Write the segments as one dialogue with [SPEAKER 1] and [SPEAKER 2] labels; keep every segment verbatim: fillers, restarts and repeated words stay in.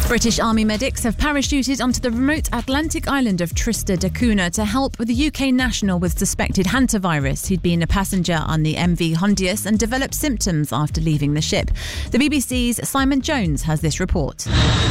[SPEAKER 1] British Army medics have parachuted onto the remote Atlantic island of Tristan da Cunha to help with a U K national with suspected hantavirus who'd been a passenger on the M V Hondius and developed symptoms after leaving the ship. The B B C's Simon Jones has this report.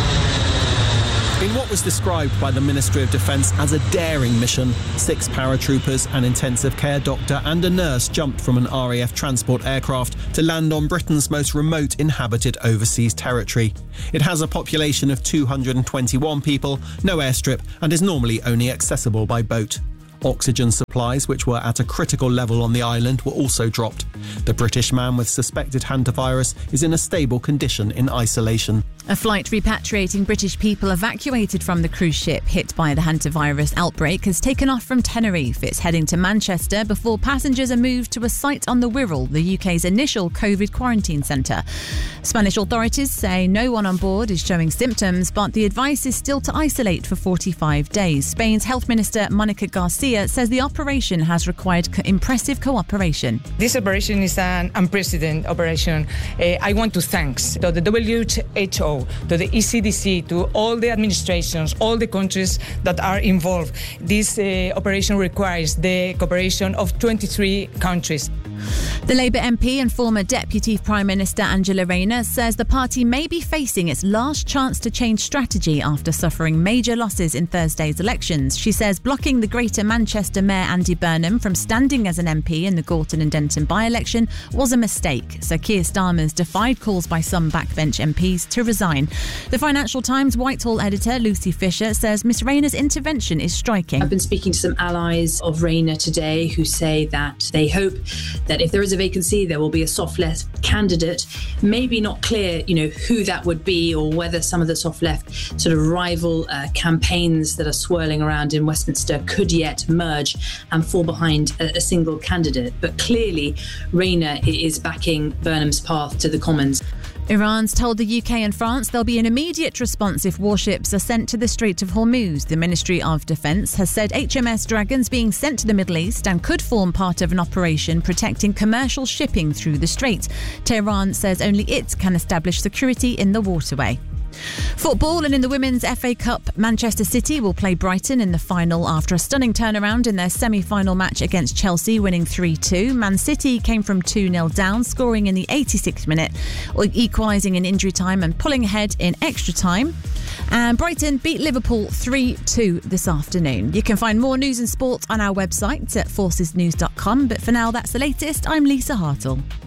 [SPEAKER 2] In what was described by the Ministry of Defence as a daring mission, six paratroopers, an intensive care doctor and a nurse jumped from an R A F transport aircraft to land on Britain's most remote inhabited overseas territory. It has a population of two hundred twenty-one people, no airstrip, and is normally only accessible by boat. Oxygen supplies, which were at a critical level on the island, were also dropped. The British man with suspected hantavirus is in a stable condition in isolation.
[SPEAKER 1] A flight repatriating British people evacuated from the cruise ship hit by the hantavirus outbreak has taken off from Tenerife. It's heading to Manchester before passengers are moved to a site on the Wirral, the U K's initial COVID quarantine centre. Spanish authorities say no one on board is showing symptoms, but the advice is still to isolate for forty-five days. Spain's Health Minister Monica Garcia says the operation has required co- impressive cooperation.
[SPEAKER 3] This operation is an unprecedented operation. Uh, I want to thank to the W H O, to the E C D C, to all the administrations, all the countries that are involved. This uh, operation requires the cooperation of twenty-three countries.
[SPEAKER 1] The Labour M P and former Deputy Prime Minister Angela Rayner says the party may be facing its last chance to change strategy after suffering major losses in Thursday's elections. She says blocking the Greater Manchester Mayor Andy Burnham from standing as an M P in the Gorton and Denton by-election was a mistake. So Keir Starmer's defied calls by some backbench M Ps to resign. The Financial Times Whitehall editor Lucy Fisher says Miss Rayner's intervention is striking.
[SPEAKER 4] I've been speaking to some allies of Rayner today who say that they hope that if there is a vacancy, there will be a soft left candidate. Maybe not clear, you know, who that would be or whether some of the soft left sort of rival uh, campaigns that are swirling around in Westminster could yet merge and fall behind a, a single candidate. But clearly, Rayner is backing Burnham's path to the Commons.
[SPEAKER 1] Iran's told the U K and France there'll be an immediate response if warships are sent to the Strait of Hormuz. The Ministry of Defence has said H M S Dragon's being sent to the Middle East and could form part of an operation protecting commercial shipping through the strait. Tehran says only it can establish security in the waterway. Football, and in the Women's F A Cup, Manchester City will play Brighton in the final after a stunning turnaround in their semi-final match against Chelsea, winning three two. Man City came from two nil down, scoring in the eighty-sixth minute, equalising in injury time and pulling ahead in extra time. And Brighton beat Liverpool three two this afternoon. You can find more news and sport on our website at forces news dot com. But for now, that's the latest. I'm Lisa Hartle.